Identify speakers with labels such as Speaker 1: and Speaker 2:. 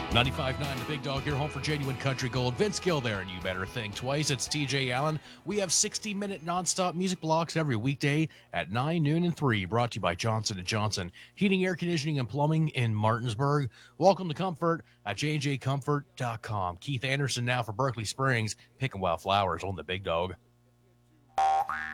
Speaker 1: 95.9 The Big Dog here, home for genuine country gold. Vince Gill there, and you better think twice. It's TJ Allen. We have 60-minute nonstop music blocks every weekday at 9, noon, and 3, brought to you by Johnson & Johnson. Heating, air conditioning, and plumbing in Martinsburg. Welcome to Comfort at jjcomfort.com. Keith Anderson now for Berkeley Springs, picking wildflowers on The Big Dog.